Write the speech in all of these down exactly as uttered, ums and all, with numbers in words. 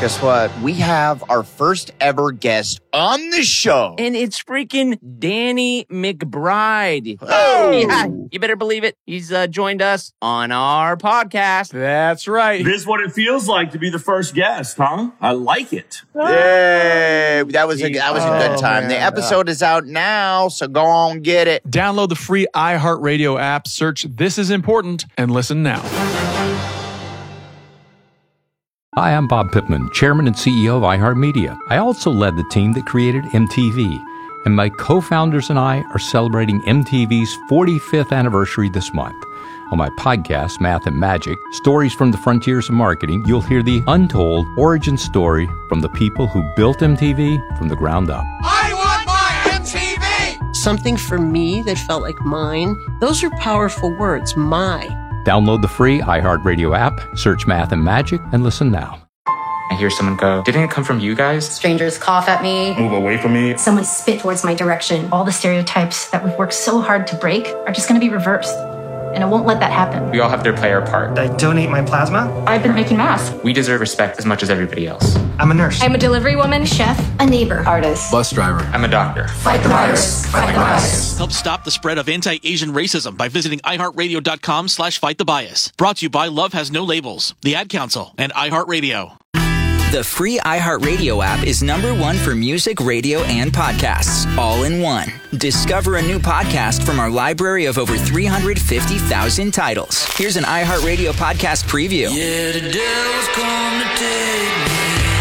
Guess what? We have our first ever guest on the show. And it's freaking Danny McBride. Oh! Yeah, you better believe it. He's uh, joined us on our podcast. That's right. This is what it feels like to be the first guest, huh? I like it. Yay! That was a, that was a good Oh, time. man. The episode is out now, so go on get it. Download the free iHeartRadio app, search This Is Important, and listen now. Hi, I'm Bob Pittman, Chairman and C E O of iHeartMedia. I also led the team that created M T V, and my co-founders and I are celebrating M T V's forty-fifth anniversary this month. On my podcast, Math and Magic, Stories from the Frontiers of Marketing, you'll hear the untold origin story from the people who built M T V from the ground up. I want my M T V! Something for me that felt like mine. Those are powerful words, my. Download the free iHeartRadio app, search Math and Magic, and listen now. I hear someone go, didn't it come from you guys? Strangers cough at me. Move away from me. Someone spit towards my direction. All the stereotypes that we've worked so hard to break are just going to be reversed. And I won't let that happen. We all have to play our part. I donate my plasma. I've been making masks. We deserve respect as much as everybody else. I'm a nurse. I'm a delivery woman, chef, a neighbor, artist, bus driver. I'm a doctor. Fight the virus. Fight the bias. Help stop the spread of anti-Asian racism by visiting iHeartRadio.com slash fight the bias. Brought to you by Love Has No Labels, the Ad Council, and iHeartRadio. The free iHeartRadio app is number one for music, radio, and podcasts, all in one. Discover a new podcast from our library of over three hundred fifty thousand titles. Here's an iHeartRadio podcast preview. Yeah, the devil's come to take me.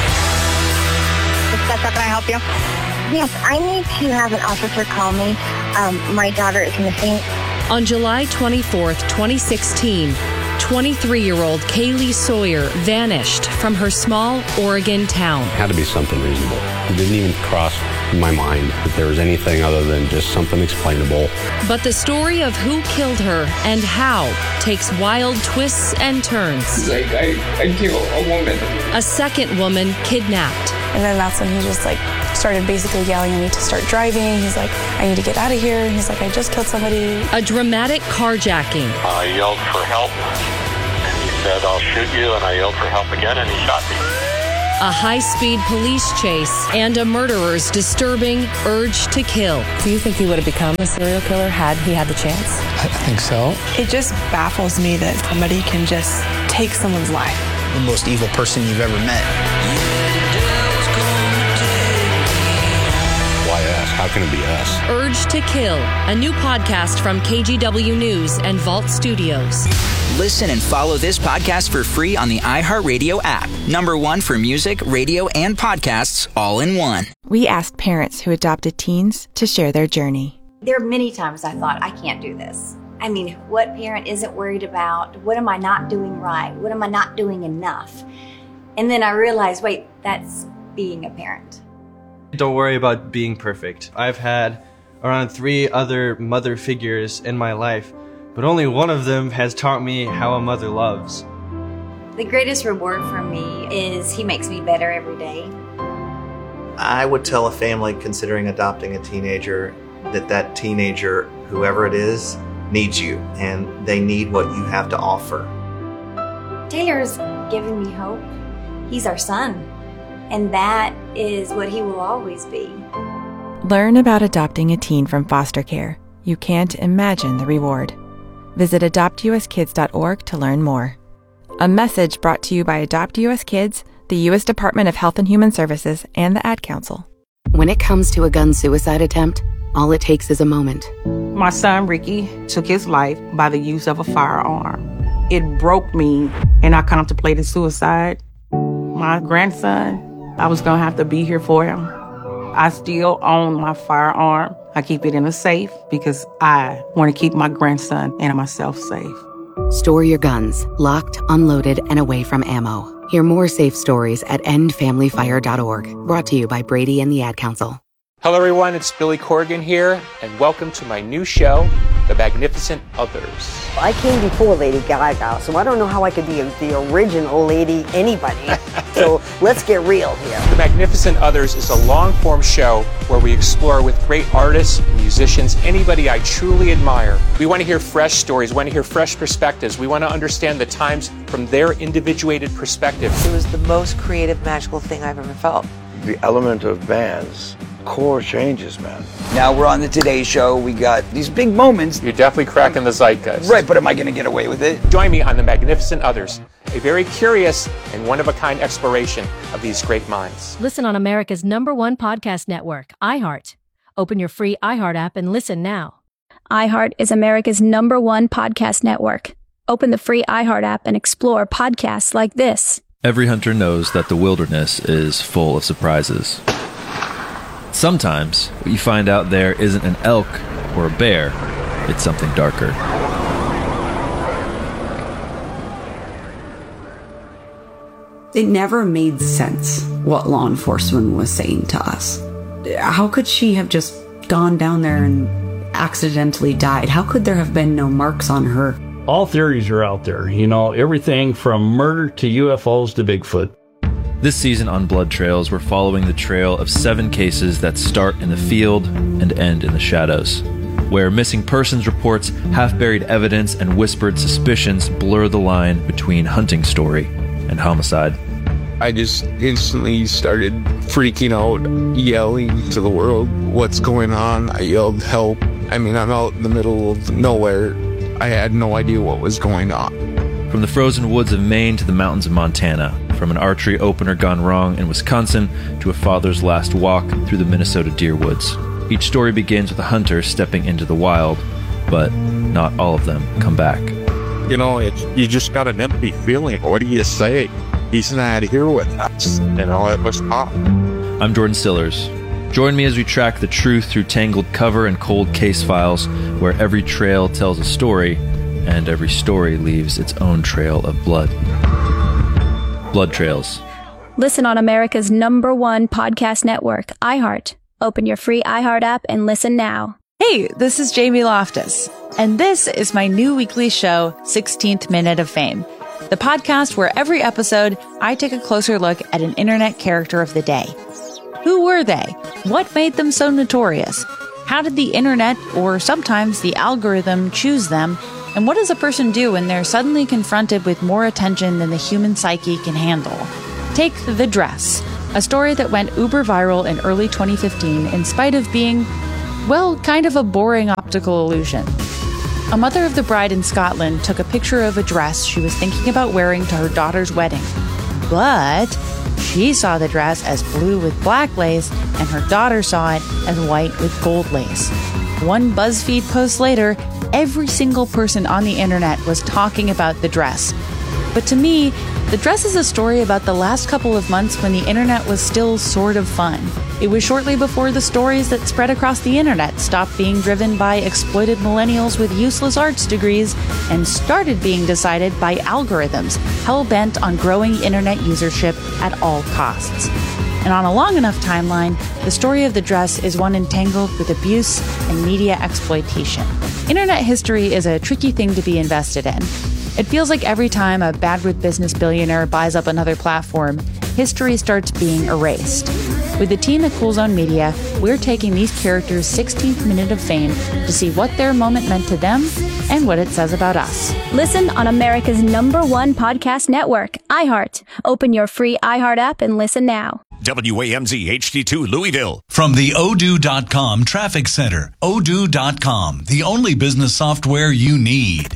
Can I help you? Yes, I need to have an officer call me. Um, my daughter is missing. On July twenty-fourth, twenty sixteen, twenty-three-year-old Kaylee Sawyer vanished from her small Oregon town. It had to be something reasonable. It didn't even cross my mind that there was anything other than just something explainable. But the story of who killed her and how takes wild twists and turns. Like, I, I killed a woman. A second woman kidnapped. And then that's when he just like started basically yelling at me to start driving. He's like, I need to get out of here. And he's like, I just killed somebody. A dramatic carjacking. I yelled for help. And he said, I'll shoot you. And I yelled for help again, and he shot me. A high-speed police chase and a murderer's disturbing urge to kill. Do you think he would have become a serial killer had he had the chance? I think so. It just baffles me that somebody can just take someone's life. The most evil person you've ever met. Why us? How can it be us? Urge to Kill, a new podcast from K G W News and Vault Studios. Listen and follow this podcast for free on the iHeartRadio app. Number one for music, radio, and podcasts, all in one. We asked parents who adopted teens to share their journey. There are many times I thought, I can't do this. I mean, what parent isn't worried about? What am I not doing right? What am I not doing enough? And then I realized, wait, that's being a parent. Don't worry about being perfect. I've had around three other mother figures in my life, but only one of them has taught me how a mother loves. The greatest reward for me is he makes me better every day. I would tell a family considering adopting a teenager that that teenager, whoever it is, needs you, and they need what you have to offer. Taylor's given me hope. He's our son, and that is what he will always be. Learn about adopting a teen from foster care. You can't imagine the reward. Visit adopt u s kids dot org to learn more. A message brought to you by Adopt U S Kids, the U S Department of Health and Human Services, and the Ad Council. When it comes to a gun suicide attempt, all it takes is a moment. My son, Ricky, took his life by the use of a firearm. It broke me, and I contemplated suicide. My grandson, I was going to have to be here for him. I still own my firearm. I keep it in a safe because I want to keep my grandson and myself safe. Store your guns, locked, unloaded, and away from ammo. Hear more safe stories at end family fire dot org. Brought to you by Brady and the Ad Council. Hello, everyone. It's Billy Corrigan here, and welcome to my new show, The Magnificent Others. I came before Lady Gaga, so I don't know how I could be the original Lady anybody. So let's get real here. The Magnificent Others is a long-form show where we explore with great artists, musicians, anybody I truly admire. We want to hear fresh stories, we want to hear fresh perspectives. We want to understand the times from their individuated perspective. It was the most creative, magical thing I've ever felt. The element of bands, core changes, man. Now we're on the Today Show. We got these big moments. You're definitely cracking the zeitgeist. Right, but am I going to get away with it? Join me on The Magnificent Others, a very curious and one-of-a-kind exploration of these great minds. Listen on America's number one podcast network, iHeart. Open your free iHeart app and listen now. iHeart is America's number one podcast network. Open the free iHeart app and explore podcasts like this. Every hunter knows that the wilderness is full of surprises. Sometimes, what you find out there isn't an elk or a bear, it's something darker. It never made sense what law enforcement was saying to us. How could she have just gone down there and accidentally died? How could there have been no marks on her? All theories are out there, you know, everything from murder to U F Os to Bigfoot. This season on Blood Trails, we're following the trail of seven cases that start in the field and end in the shadows, where missing persons reports, half-buried evidence, and whispered suspicions blur the line between hunting story and homicide. I just instantly started freaking out, yelling to the world, what's going on? I yelled, help. I mean, I'm out in the middle of nowhere. I had no idea what was going on. From the frozen woods of Maine to the mountains of Montana, from an archery opener gone wrong in Wisconsin to a father's last walk through the Minnesota deer woods. Each story begins with a hunter stepping into the wild, but not all of them come back. You know, it's, you just got an empty feeling. What do you say? He's not here with us. You know, it was tough. I'm Jordan Stillers. Join me as we track the truth through tangled cover and cold case files, where every trail tells a story, and every story leaves its own trail of blood. Blood Trails. Listen on America's number one podcast network, iHeart. Open your free iHeart app and listen now. Hey, this is Jamie Loftus, and this is my new weekly show, sixteenth Minute of Fame, the podcast where every episode I take a closer look at an internet character of the day. Who were they? What made them so notorious? How did the internet, or sometimes the algorithm, choose them? And what does a person do when they're suddenly confronted with more attention than the human psyche can handle? Take The Dress, a story that went uber viral in early twenty fifteen in spite of being, well, kind of a boring optical illusion. A mother of the bride in Scotland took a picture of a dress she was thinking about wearing to her daughter's wedding. But she saw the dress as blue with black lace, and her daughter saw it as white with gold lace. One BuzzFeed post later, every single person on the internet was talking about the dress. But to me, the dress is a story about the last couple of months when the internet was still sort of fun. It was shortly before the stories that spread across the internet stopped being driven by exploited millennials with useless arts degrees and started being decided by algorithms hell-bent on growing internet usership at all costs. And on a long enough timeline, the story of the dress is one entangled with abuse and media exploitation. Internet history is a tricky thing to be invested in. It feels like every time a bad-with business billionaire buys up another platform, history starts being erased. With the team at Cool Zone Media, we're taking these characters' sixteenth minute of fame to see what their moment meant to them and what it says about us. Listen on America's number one podcast network, iHeart. Open your free iHeart app and listen now. W A M Z H D two Louisville. From the odoo dot com Traffic Center. odoo dot com, the only business software you need.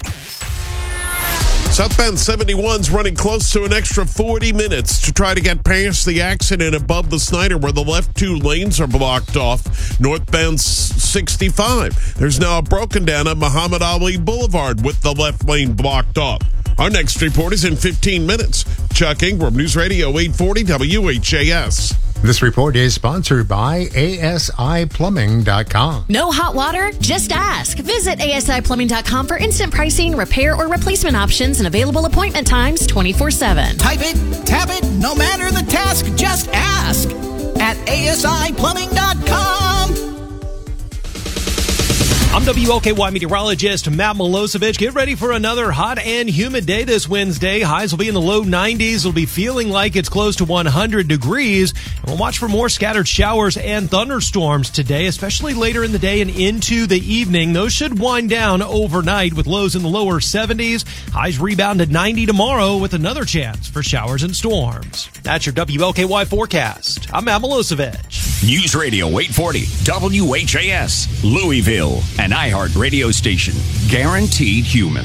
Southbound seventy-one's running close to an extra forty minutes to try to get past the accident above the Snyder where the left two lanes are blocked off. Northbound sixty-five. There's now a broken down at Muhammad Ali Boulevard with the left lane blocked off. Our next report is in fifteen minutes. Chuck Ingram, News Radio eight forty W H A S. This report is sponsored by A S I plumbing dot com. No hot water? Just ask. Visit A S I plumbing dot com for instant pricing, repair, or replacement options and available appointment times twenty-four seven. Type it, tap it, no matter the task, just ask at A S I plumbing dot com. I'm W L K Y meteorologist Matt Milosevic. Get ready for another hot and humid day this Wednesday. Highs will be in the low nineties. It'll be feeling like it's close to one hundred degrees. And we'll watch for more scattered showers and thunderstorms today, especially later in the day and into the evening. Those should wind down overnight with lows in the lower seventies. Highs rebound to ninety tomorrow with another chance for showers and storms. That's your W L K Y forecast. I'm Matt Milosevic. News Radio eight forty, W H A S, Louisville, an iHeart radio station. Guaranteed human.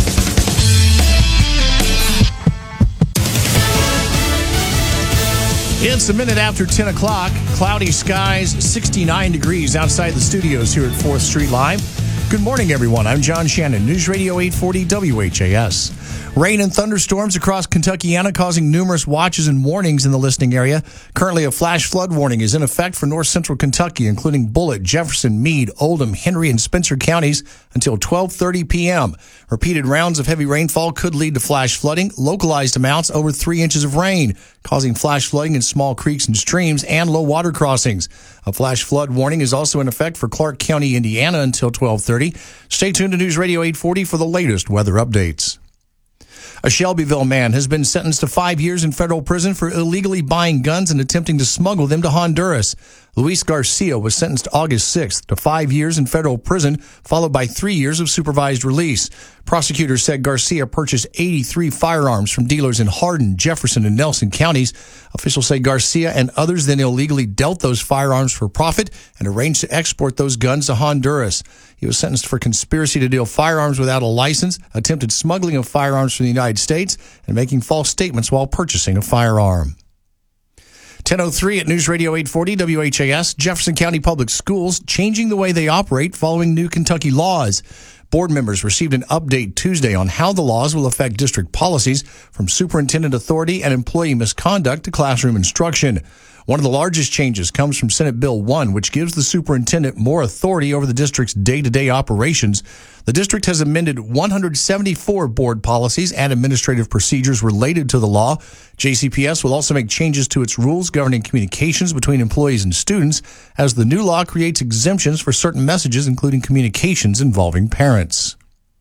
It's a minute after ten o'clock. Cloudy skies, sixty-nine degrees outside the studios here at fourth Street Live. Good morning, everyone. I'm John Shannon, News Radio eight forty W H A S. Rain and thunderstorms across Kentuckiana causing numerous watches and warnings in the listening area. Currently, a flash flood warning is in effect for north central Kentucky, including Bullitt, Jefferson, Meade, Oldham, Henry, and Spencer counties until twelve thirty p.m. Repeated rounds of heavy rainfall could lead to flash flooding, localized amounts over three inches of rain, causing flash flooding in small creeks and streams and low water crossings. A flash flood warning is also in effect for Clark County, Indiana until twelve thirty. Stay tuned to News Radio eight forty for the latest weather updates. A Shelbyville man has been sentenced to five years in federal prison for illegally buying guns and attempting to smuggle them to Honduras. Luis Garcia was sentenced August sixth to five years in federal prison, followed by three years of supervised release. Prosecutors said Garcia purchased eighty-three firearms from dealers in Hardin, Jefferson, and Nelson counties. Officials say Garcia and others then illegally dealt those firearms for profit and arranged to export those guns to Honduras. He was sentenced for conspiracy to deal firearms without a license, attempted smuggling of firearms from the United States, and making false statements while purchasing a firearm. ten oh three at News Radio eight forty W H A S. Jefferson County Public Schools changing the way they operate following new Kentucky laws. Board members received an update Tuesday on how the laws will affect district policies, from superintendent authority and employee misconduct to classroom instruction. One of the largest changes comes from Senate Bill one, which gives the superintendent more authority over the district's day-to-day operations. The district has amended one hundred seventy-four board policies and administrative procedures related to the law. J C P S will also make changes to its rules governing communications between employees and students, as the new law creates exemptions for certain messages, including communications involving parents.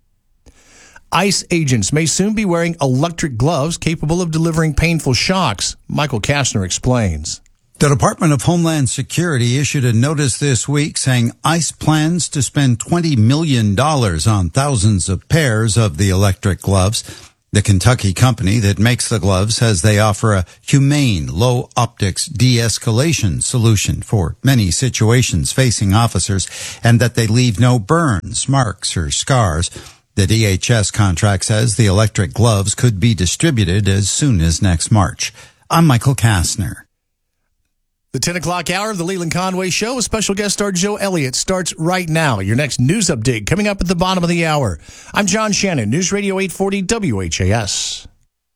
ICE agents may soon be wearing electric gloves capable of delivering painful shocks. Michael Kastner explains. The Department of Homeland Security issued a notice this week saying ICE plans to spend twenty million dollars on thousands of pairs of the electric gloves. The Kentucky company that makes the gloves says they offer a humane, low-optics de-escalation solution for many situations facing officers, and that they leave no burns, marks, or scars. The D H S contract says the electric gloves could be distributed as soon as next March. I'm Michael Kastner. The ten o'clock hour of the Leland Conway Show with special guest star Joe Elliott starts right now. Your next news update coming up at the bottom of the hour. I'm John Shannon, News Radio eight forty W H A S.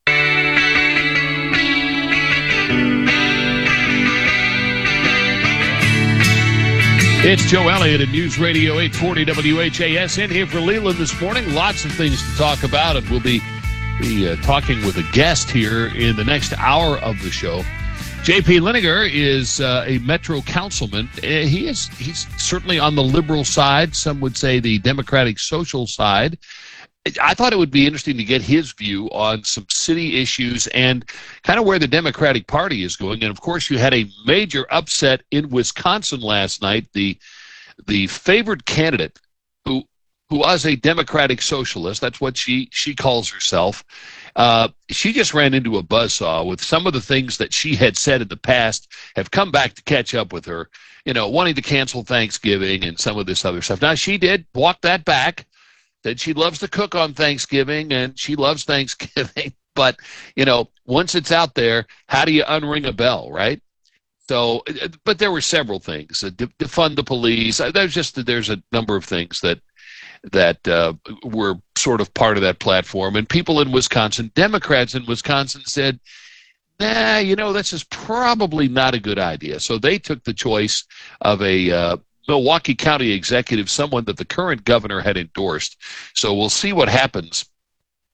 It's Joe Elliott at News Radio eight forty W H A S in here for Leland this morning. Lots of things to talk about, and we'll be, be uh, talking with a guest here in the next hour of the show. J P Liniger is uh, a Metro councilman. Uh, he is he's certainly on the liberal side. Some would say the Democratic social side. I thought it would be interesting to get his view on some city issues and kind of where the Democratic Party is going. And, of course, you had a major upset in Wisconsin last night. The the favored candidate, who who was a Democratic socialist, that's what she, she calls herself, uh, she just ran into a buzzsaw with some of the things that she had said in the past have come back to catch up with her, you know, wanting to cancel Thanksgiving and some of this other stuff. Now, she did walk that back. Said she loves to cook on Thanksgiving, and she loves Thanksgiving. But, you know, once it's out there, how do you unring a bell, right? So, but there were several things. Uh, defund the police. There's just there's a number of things that that uh, were sort of part of that platform. And people in Wisconsin, Democrats in Wisconsin, said, nah, you know, this is probably not a good idea. So they took the choice of a uh, Milwaukee County executive, someone that the current governor had endorsed. So we'll see what happens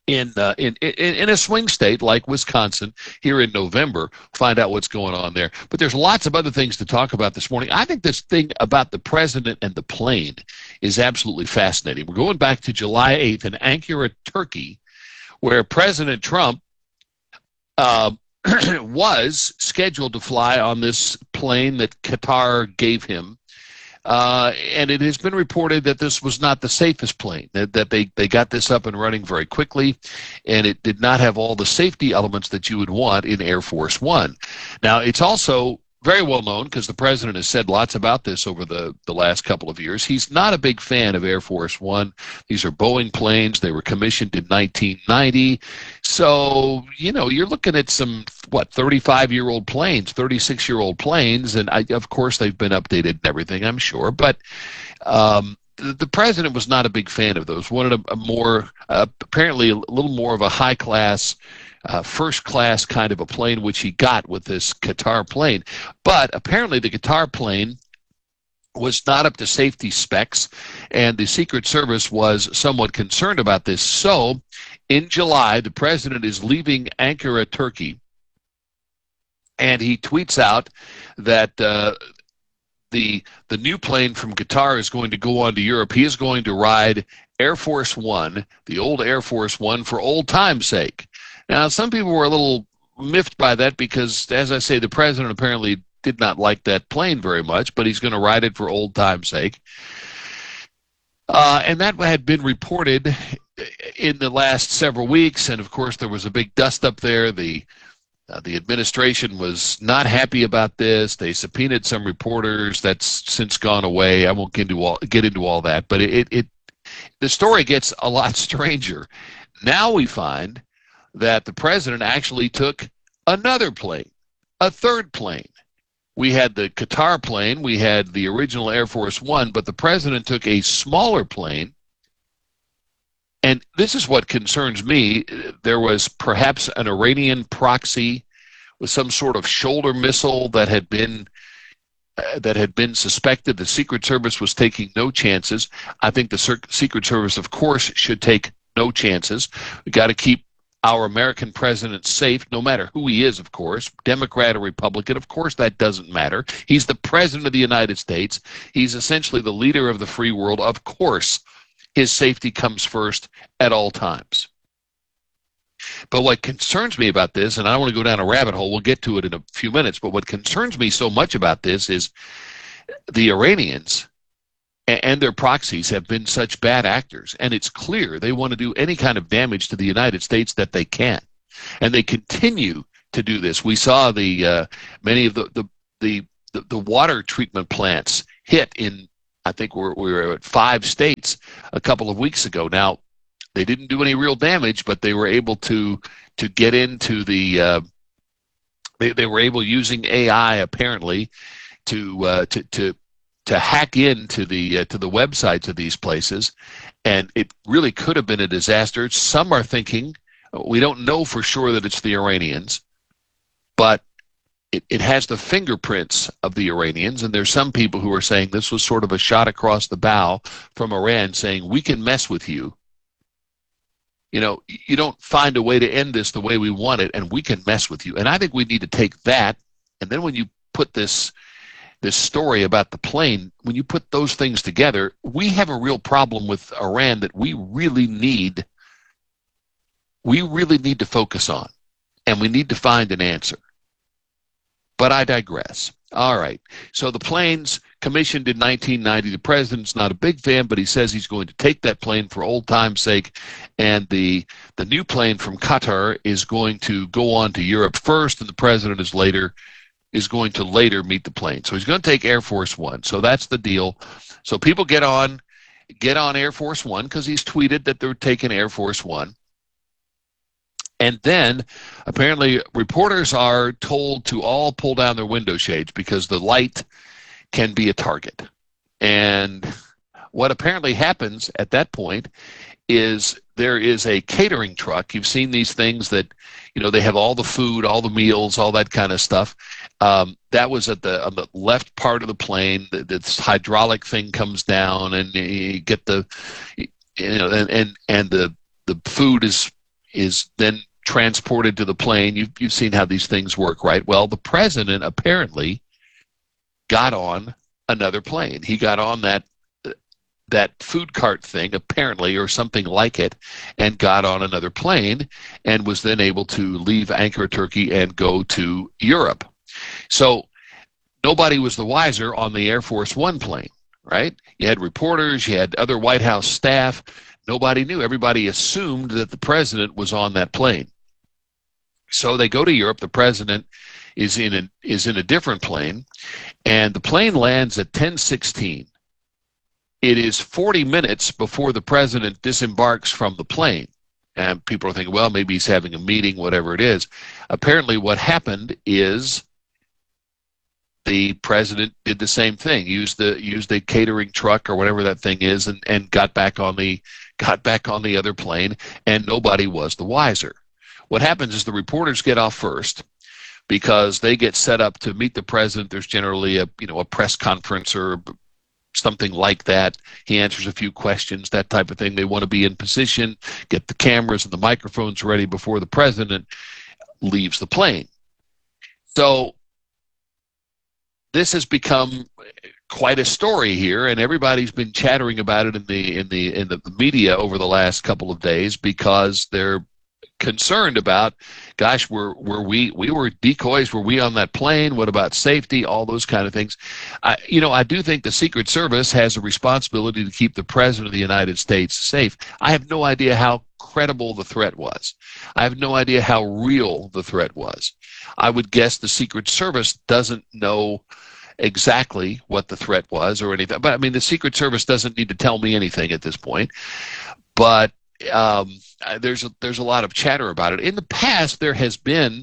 in, uh, in in in a swing state like Wisconsin here in November. Find out what's going on there. But there's lots of other things to talk about this morning. I think this thing about the president and the plane is absolutely fascinating. We're going back to July eighth in Ankara, Turkey, where President Trump uh, was scheduled to fly on this plane that Qatar gave him. Uh, and it has been reported that this was not the safest plane, that, that they, they got this up and running very quickly, and it did not have all the safety elements that you would want in Air Force One. Now, it's also very well known, because the president has said lots about this over the, the last couple of years. He's not a big fan of Air Force One. These are Boeing planes. They were commissioned in nineteen ninety. So, you know, you're looking at some, what, thirty-five-year-old planes, thirty-six-year-old planes, and I, of course they've been updated and everything, I'm sure. But um, the, the president was not a big fan of those. Wanted a, a more, uh, apparently a little more of a high-class, Uh, first-class kind of a plane, which he got with this Qatar plane. But apparently the Qatar plane was not up to safety specs, and the Secret Service was somewhat concerned about this. So in July, the president is leaving Ankara, Turkey, and he tweets out that uh, the the new plane from Qatar is going to go on to Europe. He is going to ride Air Force One, the old Air Force One, for old time's sake. Now, some people were a little miffed by that because, as I say, the president apparently did not like that plane very much, but he's going to ride it for old time's sake. Uh, and that had been reported in the last several weeks, and, of course, there was a big dust-up there. The uh, the administration was not happy about this. They subpoenaed some reporters. That's since gone away. I won't get into all, get into all that, but it, it the story gets a lot stranger. Now we find that the president actually took another plane, a third plane. We had the Qatar plane, we had the original Air Force One, but the president took a smaller plane. And this is what concerns me. There was perhaps an Iranian proxy with some sort of shoulder missile that had been uh, that had been suspected. The Secret Service was taking no chances. I think the Secret Service, of course, should take no chances. We got to keep our American president safe, no matter who he is, of course, Democrat or Republican. Of course, that doesn't matter. He's the president of the United States. He's essentially the leader of the free world. Of course, his safety comes first at all times. But what concerns me about this, and I don't want to go down a rabbit hole, we'll get to it in a few minutes, but what concerns me so much about this is the Iranians and their proxies have been such bad actors, and it's clear they want to do any kind of damage to the United States that they can, and they continue to do this. We saw the uh, many of the the, the the the water treatment plants hit in, I think we're we were at five states a couple of weeks ago. Now, they didn't do any real damage, but they were able to to get into the uh, they they were able, using A I apparently, to uh, to to to hack into the uh, to the websites of these places, and it really could have been a disaster. Some are thinking, we don't know for sure that it's the Iranians, but it, it has the fingerprints of the Iranians, and there's some people who are saying this was sort of a shot across the bow from Iran, saying, we can mess with you. You know, you don't find a way to end this the way we want it, and we can mess with you. And I think we need to take that, and then when you put this this story about the plane, when you put those things together, we have a real problem with Iran that we really need, we really need to focus on, and we need to find an answer. But I digress. All right. So the planes commissioned in nineteen ninety, the president's not a big fan, but he says he's going to take that plane for old time's sake, and the the new plane from Qatar is going to go on to Europe first, and the president is later is going to later meet the plane. So he's going to take Air Force One. So that's the deal. So people get on get on Air Force One because he's tweeted that they're taking Air Force One. And then apparently reporters are told to all pull down their window shades because the light can be a target. And what apparently happens at that point is there is a catering truck. You've seen these things that, you know, they have all the food, all the meals, all that kind of stuff. Um, that was at the on the left part of the plane. This hydraulic thing comes down, and you get the, you know, and and, and the the food is, is then transported to the plane. You've, you've seen how these things work, right? Well, the president apparently got on another plane. He got on that that food cart thing, apparently, or something like it, and got on another plane and was then able to leave Ankara, Turkey, and go to Europe. So nobody was the wiser on the Air Force One plane, right? You had reporters, you had other White House staff. Nobody knew. Everybody assumed that the president was on that plane. So they go to Europe. The president is in a, is in a different plane, and the plane lands at ten sixteen. It is forty minutes before the president disembarks from the plane. And people are thinking, well, maybe he's having a meeting, whatever it is. Apparently what happened is the president did the same thing, used the used the catering truck or whatever that thing is, and, and got back on the got back on the other plane, and nobody was the wiser. What happens is the reporters get off first because they get set up to meet the president. There's generally a you know a press conference or something like that. He answers a few questions, that type of thing. They want to be in position, get the cameras and the microphones ready before the president leaves the plane. So this has become quite a story here, and everybody's been chattering about it in the in the in the media over the last couple of days because they're concerned about, gosh, were were we we were decoys? Were we on that plane? What about safety? All those kind of things. I, you know, I do think the Secret Service has a responsibility to keep the president of the United States safe. I have no idea how credible the threat was. I have no idea how real the threat was. I would guess the Secret Service doesn't know exactly what the threat was or anything. But I mean, the Secret Service doesn't need to tell me anything at this point. But um, there's a, there's a lot of chatter about it. In the past, there has been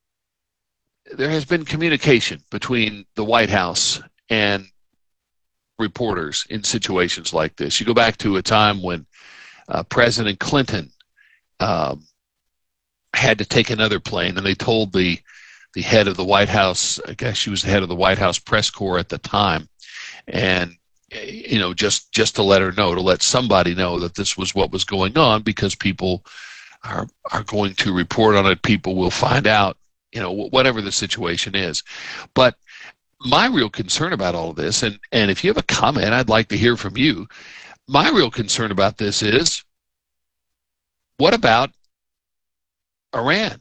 there has been communication between the White House and reporters in situations like this. You go back to a time when uh, President Clinton um, had to take another plane, and they told the the head of the White House, I guess she was the head of the White House press corps at the time, and you know, just just to let her know, to let somebody know that this was what was going on, because people are are going to report on it. People will find out, you know, whatever the situation is. But my real concern about all of this, and and if you have a comment, I'd like to hear from you. My real concern about this is, what about Iran?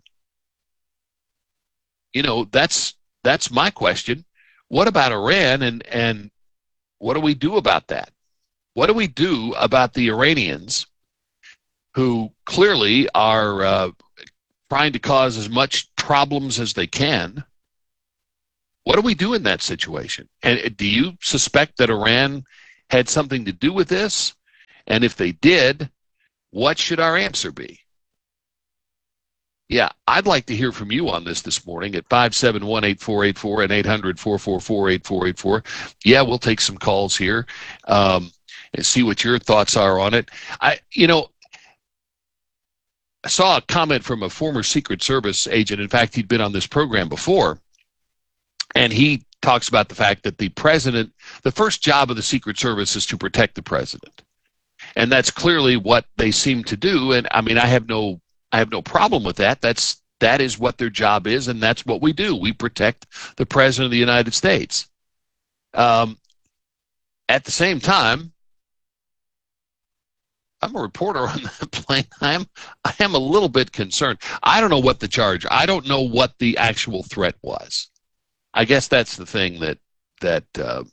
You know, that's that's my question. What about Iran, and and what do we do about that? What do we do about the Iranians who clearly are uh, trying to cause as much problems as they can? What do we do in that situation? And do you suspect that Iran had something to do with this? And if they did, what should our answer be? Yeah, I'd like to hear from you on this this morning at five seven one, eight four eight four and eight hundred, four four four, eight four eight four. Yeah, we'll take some calls here um, and see what your thoughts are on it. I, you know, I saw a comment from a former Secret Service agent. In fact, he'd been on this program before, and he talks about the fact that the president, the first job of the Secret Service is to protect the president. And that's clearly what they seem to do. And I mean, I have no I have no problem with that. That's that is what their job is, and that's what we do. We protect the president of the United States. Um, at the same time, I'm a reporter on the plane. I'm I am a little bit concerned. I don't know what the charge. I don't know what the actual threat was. I guess that's the thing that that uh,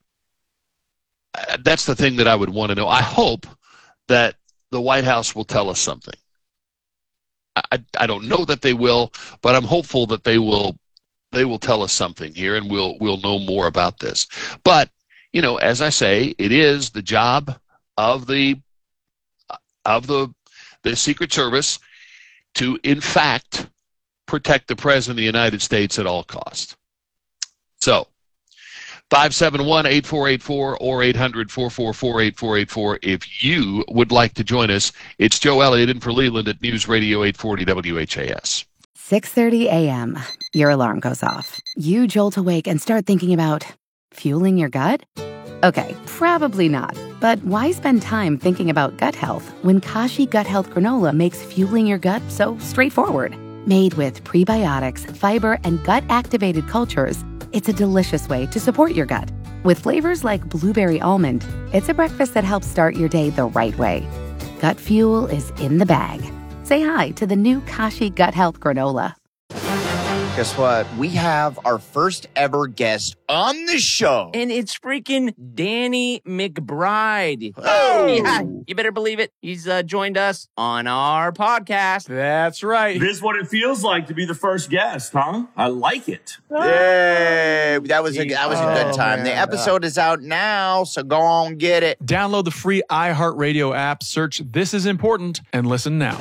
that's the thing that I would want to know. I hope that the White House will tell us something. I, I don't know that they will, but I'm hopeful that they will they will tell us something here, and we'll we'll know more about this. But, you know, as I say, it is the job of the of the the Secret Service to, in fact, protect the president of the United States at all costs. So, five seven one, eight four eight four or eight hundred, four four four, eight four eight four if you would like to join us. It's Joe Elliott in for Leland at News Radio eight forty W H A S. six thirty a.m. Your alarm goes off. You jolt awake and start thinking about fueling your gut? Okay, probably not. But why spend time thinking about gut health when Kashi Gut Health Granola makes fueling your gut so straightforward? Made with prebiotics, fiber, and gut-activated cultures, it's a delicious way to support your gut. With flavors like blueberry almond, it's a breakfast that helps start your day the right way. Gut fuel is in the bag. Say hi to the new Kashi Gut Health Granola. Guess what? We have our first ever guest on the show. And it's freaking Danny McBride. Oh! Yeah, you better believe it. He's uh, joined us on our podcast. That's right. This is what it feels like to be the first guest, huh? I like it. Yay! That was a, that was a good Oh, time. man. The episode is out now, so go on get it. Download the free iHeartRadio app, search This Is Important, and listen now.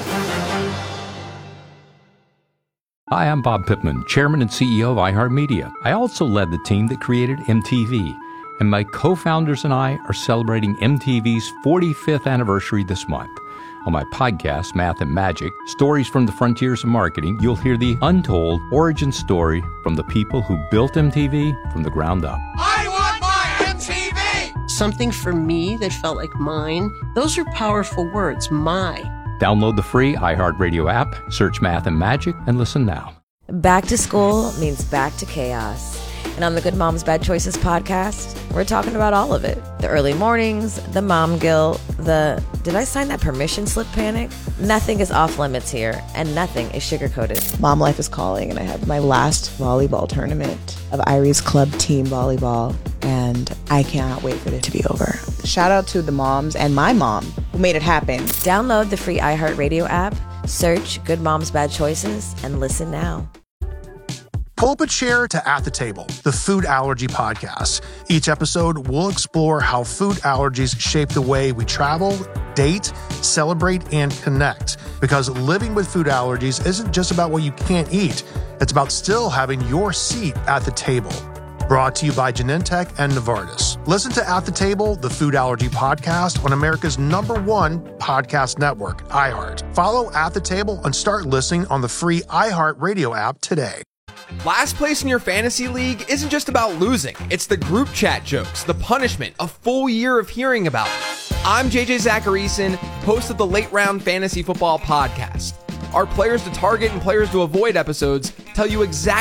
Hi, I'm Bob Pittman, Chairman and C E O of iHeartMedia. I also led the team that created M T V, and my co-founders and I are celebrating M T V's forty-fifth anniversary this month. On my podcast, Math and Magic, Stories from the Frontiers of Marketing, you'll hear the untold origin story from the people who built M T V from the ground up. I want my M T V! Something for me that felt like mine. Those are powerful words, my. Download the free iHeartRadio app, search Math and Magic, and listen now. Back to school means back to chaos. And on the Good Moms Bad Choices podcast, we're talking about all of it. The early mornings, the mom guilt, the did I sign that permission slip panic? Nothing is off limits here, and nothing is sugar-coated. Mom life is calling, and I have my last volleyball tournament of Irie's Club Team Volleyball, and I cannot wait for it to be over. Shout out to the moms and my mom who made it happen. Download the free iHeartRadio app, search Good Moms Bad Choices, and listen now. Pull up a chair to At the Table, the food allergy podcast. Each episode, we'll explore how food allergies shape the way we travel, date, celebrate, and connect. Because living with food allergies isn't just about what you can't eat. It's about still having your seat at the table. Brought to you by Genentech and Novartis. Listen to At the Table, the food allergy podcast on America's number one podcast network, iHeart. Follow At the Table and start listening on the free iHeart Radio app today. Last place in your fantasy league isn't just about losing. It's the group chat jokes, the punishment, a full year of hearing about it. I'm J J Zacharyson, host of the Late Round Fantasy Football Podcast. Our players to target and players to avoid episodes tell you exactly